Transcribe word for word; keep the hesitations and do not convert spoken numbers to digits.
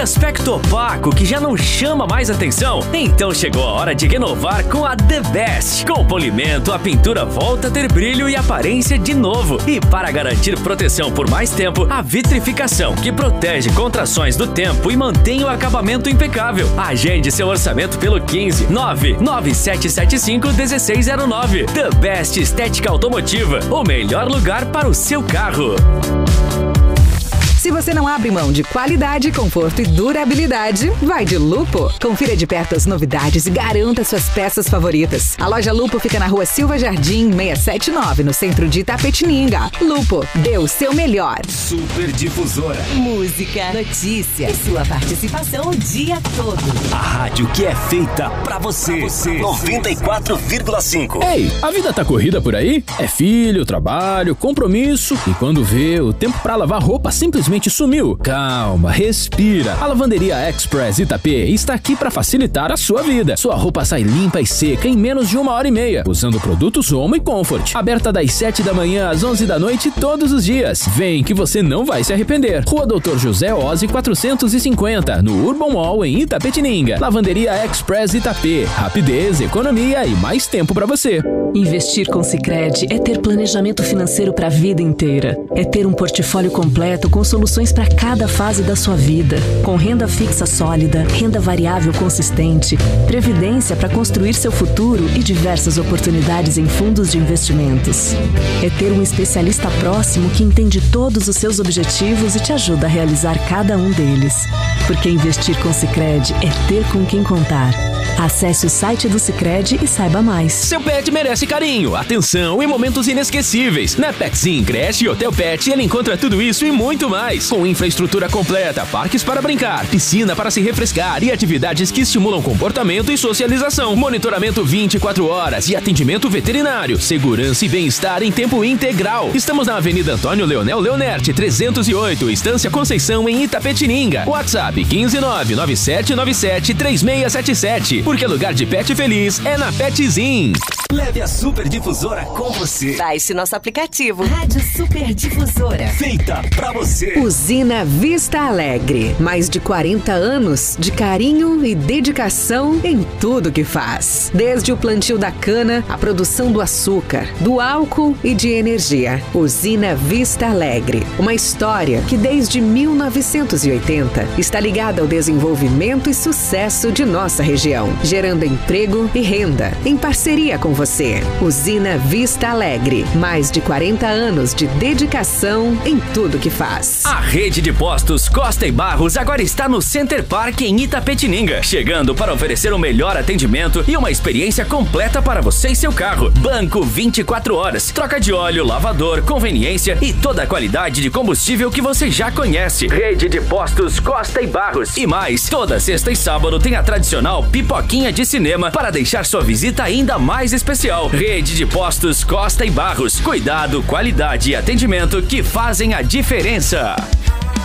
aspecto opaco que já não chama mais atenção? Então chegou a hora de renovar com a The Best. Com polimento, a pintura volta a ter brilho e aparência de novo. E para garantir proteção por mais tempo, a vitrificação, que protege contra ações do tempo e mantém o acabamento impecável. Agende seu orçamento pelo quinze nove nove sete sete cinco um seis zero nove. The Best Estética Automotiva, o melhor lugar para o seu carro. Se você não abre mão de qualidade, conforto e durabilidade, vai de Lupo. Confira de perto as novidades e garanta suas peças favoritas. A loja Lupo fica na rua Silva Jardim, seiscentos e setenta e nove, no centro de Itapetininga. Lupo, dê o seu melhor. Super Difusora. Música, notícia e sua participação o dia todo. A rádio que é feita pra você. Pra você. noventa e quatro vírgula cinco. Ei, a vida tá corrida por aí? É filho, trabalho, compromisso e quando vê, o tempo pra lavar roupa simplesmente sumiu. Calma, respira. A Lavanderia Express Itapê está aqui para facilitar a sua vida. Sua roupa sai limpa e seca em menos de uma hora e meia, usando produtos Home e Comfort. Aberta das sete da manhã às onze da noite todos os dias. Vem que você não vai se arrepender. Rua Doutor José Ozzi quatrocentos e cinquenta, no Urban Mall em Itapetininga. Lavanderia Express Itapê. Rapidez, economia e mais tempo para você. Investir com Sicredi é ter planejamento financeiro para a vida inteira. É ter um portfólio completo com soluções para cada fase da sua vida. Com renda fixa sólida, renda variável consistente, previdência para construir seu futuro e diversas oportunidades em fundos de investimentos. É ter um especialista próximo que entende todos os seus objetivos e te ajuda a realizar cada um deles. Porque investir com Sicredi é ter com quem contar. Acesse o site do Sicredi e saiba mais. Seu pet merece carinho, atenção e momentos inesquecíveis. Na Petsim Creche e Hotel Pet ele encontra tudo isso e muito mais. Com infraestrutura completa, parques para brincar, piscina para se refrescar e atividades que estimulam comportamento e socialização. Monitoramento vinte e quatro horas e atendimento veterinário. Segurança e bem-estar em tempo integral. Estamos na Avenida Antônio Leonel Leonerte, trezentos e oito, Estância Conceição, em Itapetininga. WhatsApp quinze nove nove sete nove sete três seis sete sete. Porque lugar de pet feliz é na Petzin. Leve a Super Difusora com você. Baixe nosso aplicativo. Rádio Super Difusora. Feita pra você. Usina Vista Alegre. Mais de quarenta anos de carinho e dedicação em tudo que faz. Desde o plantio da cana, a produção do açúcar, do álcool e de energia. Usina Vista Alegre. Uma história que desde mil novecentos e oitenta está ligada ao desenvolvimento e sucesso de nossa região, gerando emprego e renda em parceria com você. Usina Vista Alegre. Mais de quarenta anos de dedicação em tudo que faz. A rede de postos Costa e Barros agora está no Center Park em Itapetininga, chegando para oferecer o melhor atendimento e uma experiência completa para você e seu carro. Banco vinte e quatro horas, troca de óleo, lavador, conveniência e toda a qualidade de combustível que você já conhece. Rede de postos Costa e Barros. E mais, toda sexta e sábado tem a tradicional pipoquinha de cinema para deixar sua visita ainda mais especial. Rede de postos Costa e Barros. Cuidado, qualidade e atendimento que fazem a diferença.